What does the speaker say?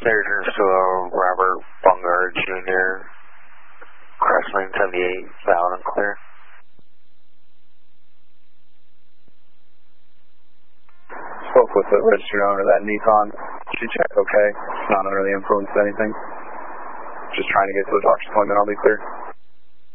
There's Robert Bungard Jr., Crestline 78, valid and clear. 12 with the registered owner of that Nissan. Should check okay. Not under the influence of anything. Just trying to get to the doctor's appointment. I'll be clear.